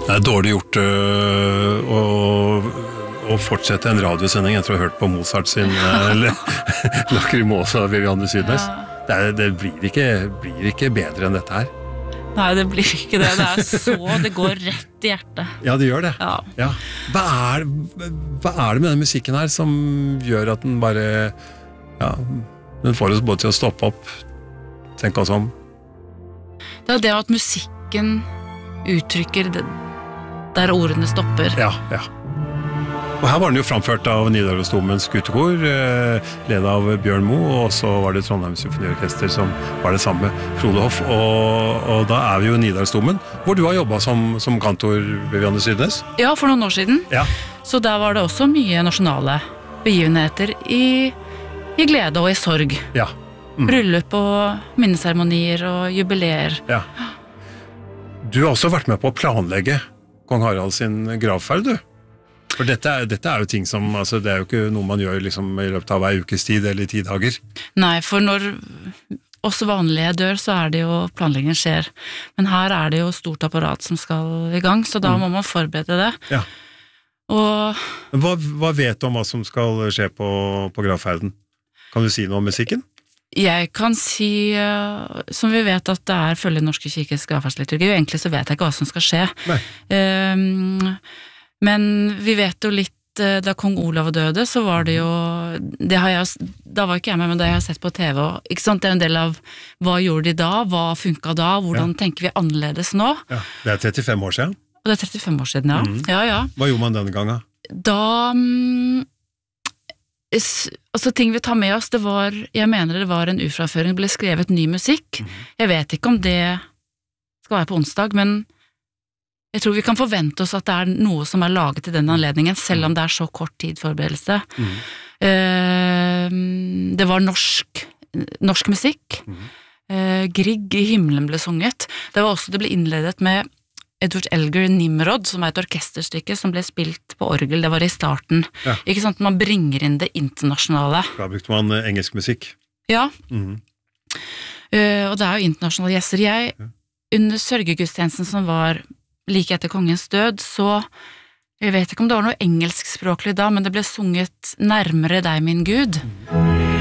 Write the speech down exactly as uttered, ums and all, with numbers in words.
Det er dårlig gjort øh, å, å fortsette en radiosending etter å ha hørt på Mozart sin øh, Lacrimosa av Viviane Sydnes. Ja. Det, er, det blir, ikke, blir ikke bedre enn dette her. Nei, det blir ikke det. Det er så, det går rett i hjertet. Ja, det gjør det. Ja. Ja. Hva, er, hva er det med den musikken her som gjør at den bare, ja, den får oss både til å stoppe opp, tenke oss om? Det er det at musikken uttrykker det, der ordene stopper. Ja, ja. Og her var den jo framført av Nidarosdomens guttekor, eh, ledet av Bjørn Moe, og så var det Trondheim Symfoniorkester som var det samme, Frode Hoff, og, og da er vi jo i Nidarosdomen, hvor du har jobbet som, som kantor, Viviane Sydnes. Ja, for noen år siden. Ja. Så der var det også mye nasjonale begivenheter i, i glede og i sorg. Ja. Mm. Bryllup og minneseremonier og jubileer. Ja. Du har også vært med på å planlegge Kong Harald sin gravferd, du. For dette er, dette er jo ting som, altså det er jo ikke noe man gjør liksom i løpet av ei ukes tid eller ti dager. Nei, for når også vanlige dør, så er det jo planleggingen skjer. Men her er det jo stort apparat som skal i gang, så da mm. må man forberede det. Ja. Og... Hva, hva vet du om hva som skal skje på, på gravferden? Kan du si noe om musikken? Jeg kan si, uh, som vi vet at det er følge Norske kirkes gravferdsliturgi, og egentlig så vet jeg ikke hva som skal skje. Nei. Um, men vi vet jo litt, uh, da kong Olav døde, så var det jo, det har jeg, da var ikke jeg med, men det har jeg sett på T V, ikke sant? Det er en del av hva gjorde de da, hva funket da, hvordan ja. Tenker vi annerledes nå? Ja. Det er trettifem år siden. Og det er trettifem år siden, ja. Mm. Ja, ja. Hva gjorde man denne gangen? Da... Um, altså ting vi tar med oss, det var, jeg mener det var en ufraføring, det ble skrevet ny musikk. Mm. Jeg vet ikke om det skal være på onsdag, men jeg tror vi kan forvente oss at det er noe som er laget til den anledningen, selv om det er så kort tid forberedelse. Mm. Uh, det var norsk, norsk musikk. Mm. Uh, Grieg i himmelen ble sunget. Det var også, det ble innledet med Edward Elgar Nimrod, som er et orkesterstykke som ble spilt på orgel, det var i starten. Ja. Ikke sant, man bringer inn det internasjonale. Da brukte man engelsk musikk. Ja, mm. uh, og det er jo internasjonale gjester. Jeg, ja. Under sørgegudstjenesten som var like etter kongens død, så, jeg vet ikke om det var noe engelskspråklig da, men det ble sunget Nærmere deg, min Gud. Mm.